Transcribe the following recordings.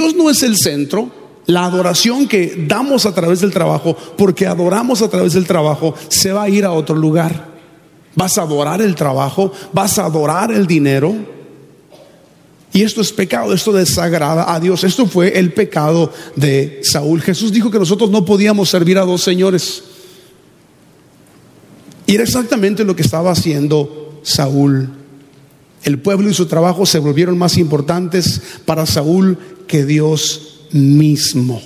Dios no es el centro, la adoración que damos a través del trabajo, porque adoramos a través del trabajo, se va a ir a otro lugar. Vas a adorar el trabajo, vas a adorar el dinero. Y esto es pecado, esto desagrada a Dios. Esto fue el pecado de Saúl. Jesús dijo que nosotros no podíamos servir a dos señores. Y era exactamente lo que estaba haciendo Saúl. El pueblo y su trabajo se volvieron más importantes para Saúl que Dios mismo.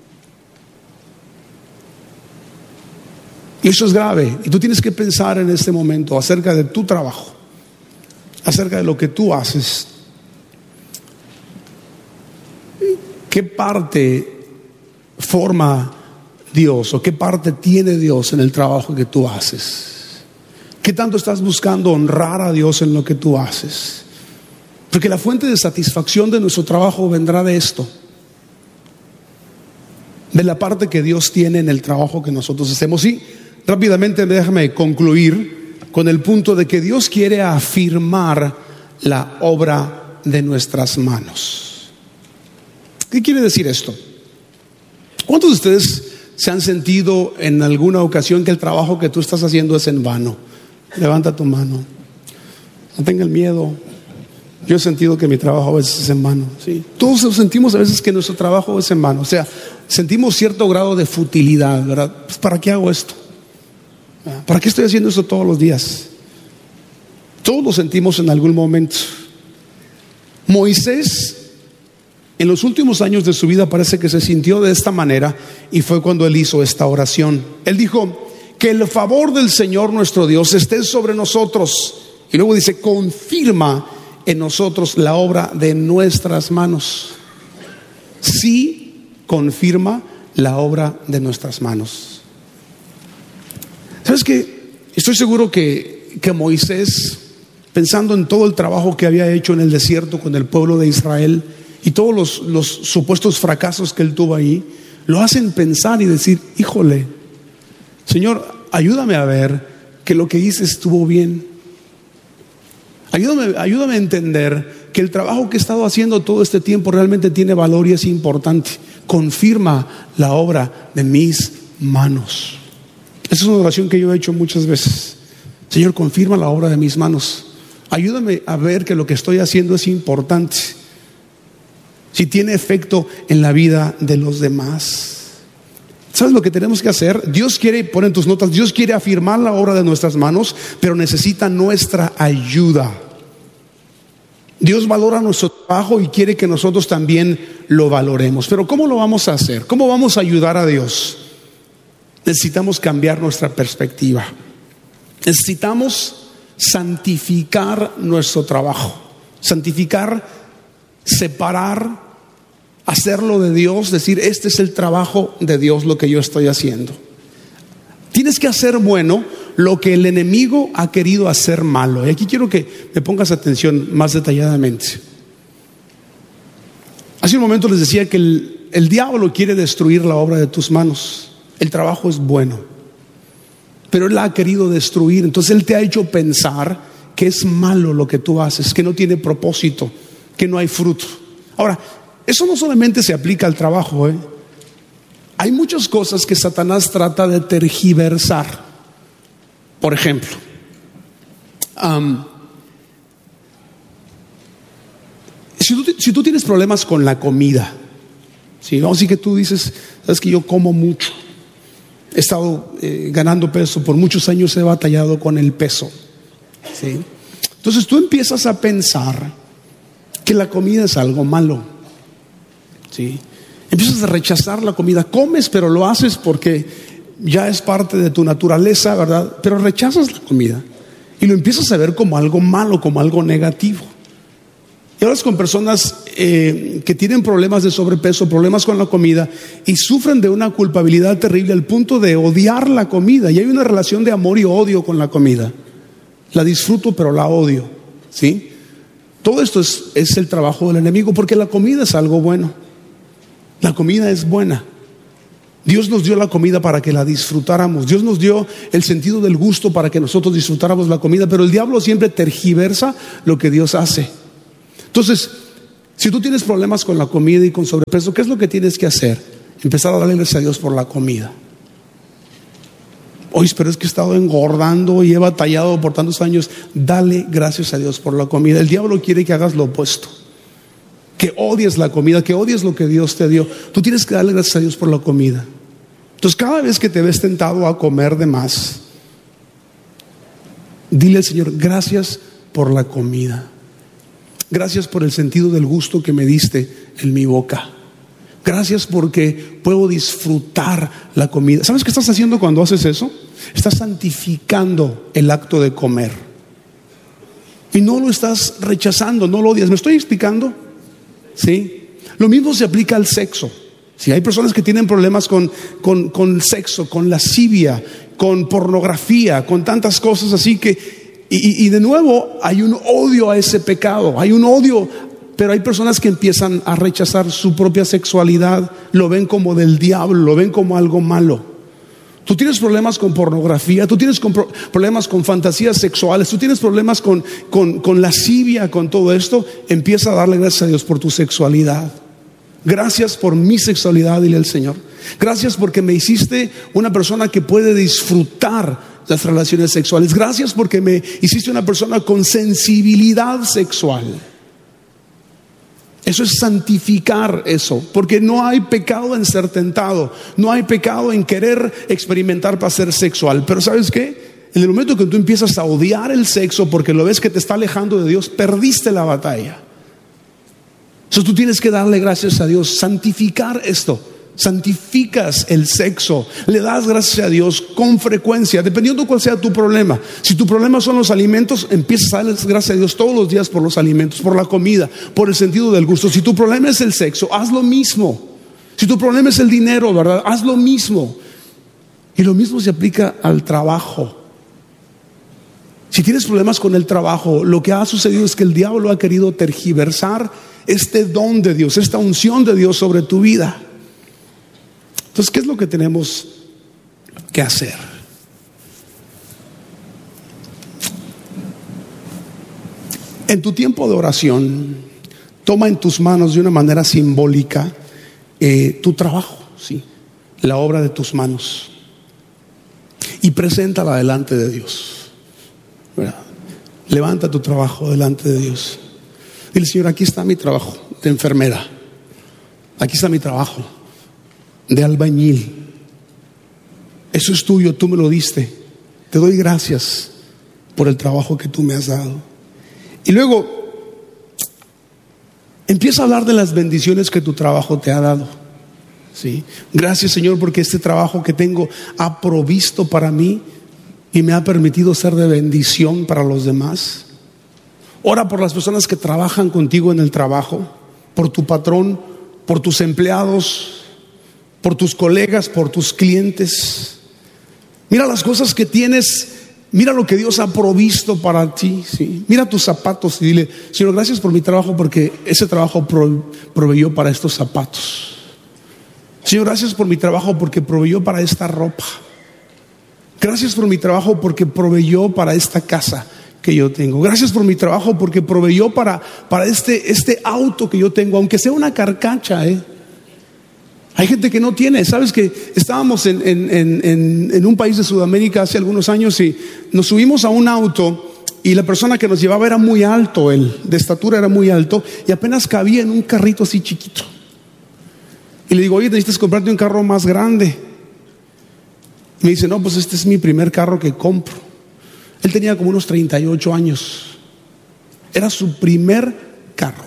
Y eso es grave. Y tú tienes que pensar en este momento acerca de tu trabajo, acerca de lo que tú haces. ¿Qué parte forma Dios o qué parte tiene Dios en el trabajo que tú haces? ¿Qué tanto estás buscando honrar a Dios en lo que tú haces? Porque la fuente de satisfacción de nuestro trabajo vendrá de esto, de la parte que Dios tiene en el trabajo que nosotros hacemos. Y rápidamente déjame concluir con el punto de que Dios quiere afirmar la obra de nuestras manos. ¿Qué quiere decir esto? ¿Cuántos de ustedes se han sentido en alguna ocasión que el trabajo que tú estás haciendo es en vano? Levanta tu mano. No tengan miedo. Yo he sentido que mi trabajo a veces es en vano. ¿Sí? Todos sentimos a veces que nuestro trabajo es en vano. O sea, sentimos cierto grado de futilidad, ¿verdad? Pues, ¿para qué hago esto? ¿Para qué estoy haciendo esto todos los días? Todos lo sentimos en algún momento. Moisés, en los últimos años de su vida, parece que se sintió de esta manera, y fue cuando él hizo esta oración. Él dijo: que el favor del Señor nuestro Dios esté sobre nosotros. Y luego dice: confirma en nosotros la obra de nuestras manos. Sí, confirma la obra de nuestras manos. ¿Sabes qué? Estoy seguro que Moisés, pensando en todo el trabajo que había hecho en el desierto con el pueblo de Israel y todos los supuestos fracasos que él tuvo ahí, lo hacen pensar y decir: híjole, Señor, ayúdame a ver que lo que hice estuvo bien. Ayúdame a entender que el trabajo que he estado haciendo todo este tiempo realmente tiene valor y es importante. Confirma la obra de mis manos. Esa es una oración que yo he hecho muchas veces. Señor, confirma la obra de mis manos. Ayúdame a ver que lo que estoy haciendo es importante, si tiene efecto en la vida de los demás. ¿Sabes lo que tenemos que hacer? Dios quiere, pon en tus notas, Dios quiere afirmar la obra de nuestras manos, pero necesita nuestra ayuda. Dios valora nuestro trabajo y quiere que nosotros también lo valoremos. Pero ¿cómo lo vamos a hacer? ¿Cómo vamos a ayudar a Dios? Necesitamos cambiar nuestra perspectiva. Necesitamos santificar nuestro trabajo. Santificar, separar, hacerlo de Dios, decir: este es el trabajo de Dios, lo que yo estoy haciendo. Tienes que hacer bueno lo que el enemigo ha querido hacer malo. Y aquí quiero que me pongas atención más detalladamente. Hace un momento les decía que el diablo quiere destruir la obra de tus manos. El trabajo es bueno, pero él la ha querido destruir. Entonces él te ha hecho pensar que es malo lo que tú haces, que no tiene propósito, que no hay fruto. Ahora, eso no solamente se aplica al trabajo, Hay muchas cosas que Satanás trata de tergiversar. Por ejemplo, si tú tienes problemas con la comida, ¿sí? Vamos a decir que tú dices: sabes que yo como mucho, he estado ganando peso, por muchos años he batallado con el peso, ¿sí? Entonces tú empiezas a pensar que la comida es algo malo, ¿sí? Empiezas a rechazar la comida. Comes, pero lo haces porque ya es parte de tu naturaleza, ¿verdad? Pero rechazas la comida y lo empiezas a ver como algo malo, como algo negativo. Y hablas con personas que tienen problemas de sobrepeso, problemas con la comida, y sufren de una culpabilidad terrible al punto de odiar la comida. Y hay una relación de amor y odio con la comida. La disfruto, pero la odio, ¿sí? Todo esto es el trabajo del enemigo, porque la comida es algo bueno. La comida es buena. Dios nos dio la comida para que la disfrutáramos. Dios nos dio el sentido del gusto para que nosotros disfrutáramos la comida, pero el diablo siempre tergiversa lo que Dios hace. Entonces, Si tú tienes problemas con la comida y con sobrepeso, ¿qué es lo que tienes que hacer? Empezar a darle gracias a Dios por la comida. Oye, pero es que he estado engordando y he batallado por tantos años. Dale gracias a Dios por la comida. El diablo quiere que hagas lo opuesto, que odies la comida, que odies lo que Dios te dio. Tú tienes que darle gracias a Dios por la comida. Entonces, cada vez que te ves tentado a comer de más, dile al Señor: gracias por la comida. Gracias por el sentido del gusto que me diste en mi boca. Gracias porque puedo disfrutar la comida. ¿Sabes qué estás haciendo cuando haces eso? Estás santificando el acto de comer. Y no lo estás rechazando, no lo odias. ¿Me estoy explicando? ¿Sí? Lo mismo se aplica al sexo. Si hay personas que tienen problemas con sexo, con lascivia, con pornografía, con tantas cosas así que... Y de nuevo hay un odio a ese pecado, hay un odio, pero hay personas que empiezan a rechazar su propia sexualidad, lo ven como del diablo, lo ven como algo malo. Tú tienes problemas con pornografía, tú tienes problemas con fantasías sexuales, tú tienes problemas con lascivia, con todo esto. Empieza a darle gracias a Dios por tu sexualidad. Gracias por mi sexualidad, dile al Señor. Gracias porque me hiciste una persona que puede disfrutar las relaciones sexuales. Gracias porque me hiciste una persona con sensibilidad sexual. Eso es santificar eso, porque no hay pecado en ser tentado, no hay pecado en querer experimentar placer sexual. Pero ¿sabes qué? En el momento que tú empiezas a odiar el sexo porque lo ves que te está alejando de Dios, perdiste la batalla. Entonces tú tienes que darle gracias a Dios, santificar esto. Santificas el sexo, le das gracias a Dios con frecuencia, dependiendo cuál sea tu problema. Si tu problema son los alimentos, empiezas a darle gracias a Dios todos los días por los alimentos, por la comida, por el sentido del gusto. Si tu problema es el sexo, haz lo mismo. Si tu problema es el dinero, ¿verdad? Haz lo mismo. Y lo mismo se aplica al trabajo. Si tienes problemas con el trabajo, lo que ha sucedido es que el diablo ha querido tergiversar este don de Dios, esta unción de Dios sobre tu vida. Entonces, ¿qué es lo que tenemos que hacer? En tu tiempo de oración, toma en tus manos de una manera simbólica tu trabajo, ¿sí? La obra de tus manos, y preséntala delante de Dios, ¿verdad? Levanta tu trabajo delante de Dios. Dile: Señor, aquí está mi trabajo de enfermera, aquí está mi trabajo de albañil. Eso es tuyo, tú me lo diste. Te doy gracias por el trabajo que tú me has dado. Y luego empieza a hablar de las bendiciones que tu trabajo te ha dado, ¿sí? Gracias, Señor, porque este trabajo que tengo ha provisto para mí y me ha permitido ser de bendición para los demás. Ora por las personas que trabajan contigo en el trabajo, por tu patrón, por tus empleados, por tus colegas, por tus clientes. Mira las cosas que tienes, mira lo que Dios ha provisto para ti, ¿sí? Mira tus zapatos y dile: Señor, gracias por mi trabajo, porque ese trabajo proveyó para estos zapatos. Señor, gracias por mi trabajo porque proveyó para esta ropa. Gracias por mi trabajo porque proveyó para esta casa que yo tengo. Gracias por mi trabajo porque proveyó para este auto que yo tengo, aunque sea una carcacha, Hay gente que no tiene. Sabes que estábamos en un país de Sudamérica hace algunos años y nos subimos a un auto y la persona que nos llevaba era muy alto, él de estatura era muy alto y apenas cabía en un carrito así chiquito. Y le digo: oye, necesitas comprarte un carro más grande. Y me dice: no, pues este es mi primer carro que compro. Él tenía como unos 38 años. Era su primer carro.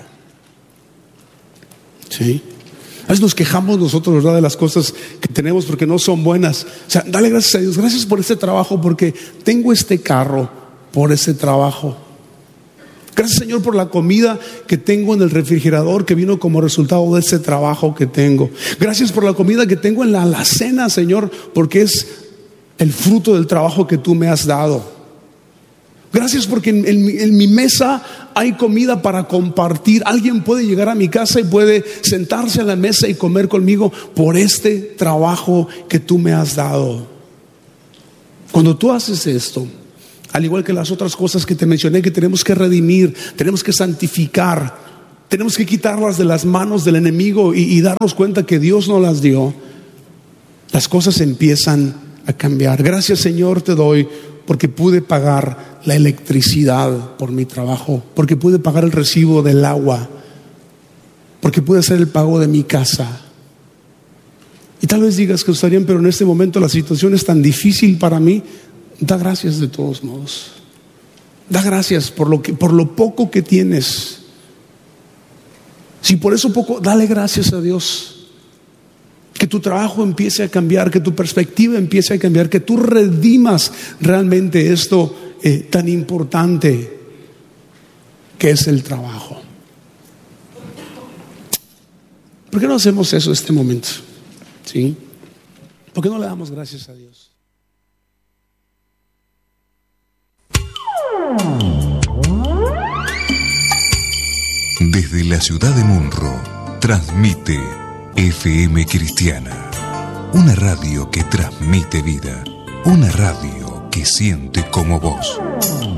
¿Sí? A veces nos quejamos nosotros, ¿verdad?, de las cosas que tenemos porque no son buenas. O sea, dale gracias a Dios. Gracias por este trabajo, porque tengo este carro por ese trabajo. Gracias, Señor, por la comida que tengo en el refrigerador, que vino como resultado de ese trabajo que tengo. Gracias por la comida que tengo en la alacena, Señor, porque es el fruto del trabajo que tú me has dado. Gracias porque en mi mesa hay comida para compartir. Alguien puede llegar a mi casa y puede sentarse a la mesa y comer conmigo por este trabajo que tú me has dado. Cuando tú haces esto, al igual que las otras cosas que te mencioné que tenemos que redimir, tenemos que santificar, tenemos que quitarlas de las manos del enemigo y darnos cuenta que Dios nos las dio, las cosas empiezan a cambiar. Gracias, Señor, te doy porque pude pagar la electricidad por mi trabajo, porque pude pagar el recibo del agua, porque pude hacer el pago de mi casa. Y tal vez digas que estarían, pero en este momento la situación es tan difícil para mí. Da gracias de todos modos. Da gracias por lo poco que tienes. Si por eso poco, dale gracias a Dios. Que tu trabajo empiece a cambiar, que tu perspectiva empiece a cambiar, que tú redimas realmente esto tan importante que es el trabajo. ¿Por qué no hacemos eso en este momento? ¿Sí? ¿Por qué no le damos gracias a Dios? Desde la ciudad de Munro, transmite FM Cristiana, una radio que transmite vida, una radio que siente como vos.